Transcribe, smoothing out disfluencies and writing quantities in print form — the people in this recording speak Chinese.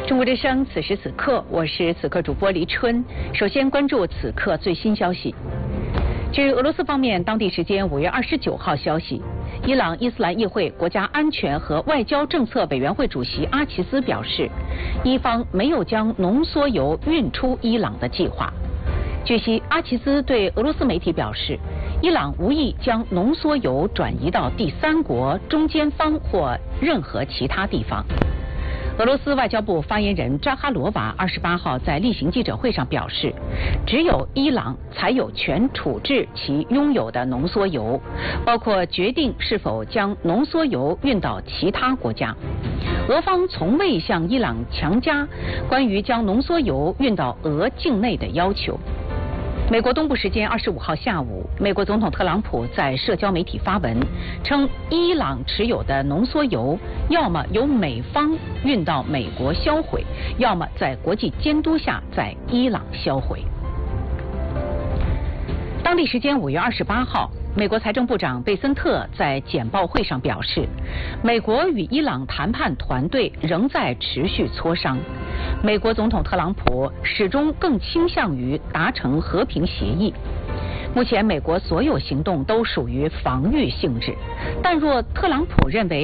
中国之声，此时此刻，我是此刻主播黎春。首先关注此刻最新消息。据俄罗斯方面当地时间5月29号消息，伊朗伊斯兰议会国家安全和外交政策委员会主席阿齐斯表示，伊方没有将浓缩铀运出伊朗的计划。据悉，阿齐斯对俄罗斯媒体表示，伊朗无意将浓缩铀转移到第三国、中间方或任何其他地方。俄罗斯外交部发言人扎哈罗娃28号在例行记者会上表示，只有伊朗才有权处置其拥有的浓缩铀，包括决定是否将浓缩铀运到其他国家。俄方从未向伊朗强加关于将浓缩铀运到俄境内的要求。美国东部时间25号下午，美国总统特朗普在社交媒体发文称，伊朗持有的浓缩铀要么由美方运到美国销毁，要么在国际监督下在伊朗销毁。当地时间5月28号，美国财政部长贝森特在简报会上表示，美国与伊朗谈判团队仍在持续磋商。美国总统特朗普始终更倾向于达成和平协议。目前，美国所有行动都属于防御性质，但若特朗普认为